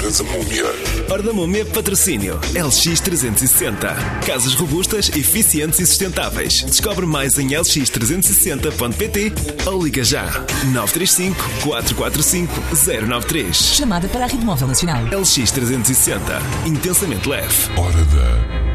Hora da Múmia. Hora da Múmia, patrocínio LX360. Casas robustas, eficientes e sustentáveis. Descobre mais em lx360.pt ou liga já 935 445 093. Chamada para a Rede Móvel Nacional. LX360. Intensamente leve. Hora da